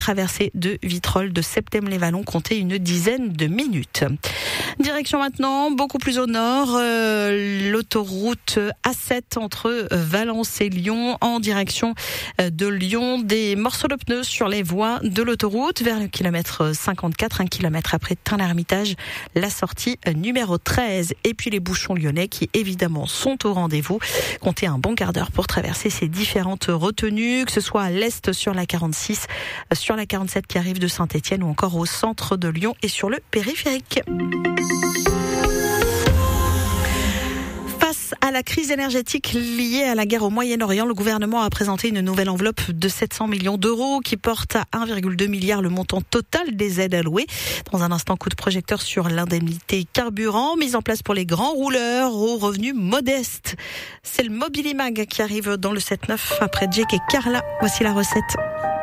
Traversée de Vitrolles de Septem-les-Vallons, comptez une dizaine de minutes. Direction maintenant, beaucoup plus au nord, l'autoroute A7 entre Valence et Lyon, en direction de Lyon. Des morceaux de pneus sur les voies de l'autoroute vers le kilomètre 54, 1 kilomètre après Tain-l'Hermitage, la sortie numéro 13. Et puis les bouchons lyonnais qui évidemment sont au rendez-vous. Comptez un bon quart d'heure pour traverser ces différentes retenues, que ce soit à l'est sur la 46, sur la 47 qui arrive de Saint-Étienne ou encore au centre de Lyon et sur le périphérique. Face à la crise énergétique liée à la guerre au Moyen-Orient, le gouvernement a présenté une nouvelle enveloppe de 700 millions d'euros qui porte à 1,2 milliard le montant total des aides allouées. Dans un instant, coup de projecteur sur l'indemnité carburant mise en place pour les grands rouleurs aux revenus modestes. C'est le Mobilimag qui arrive dans le 7-9 après Jake et Carla. Voici la recette.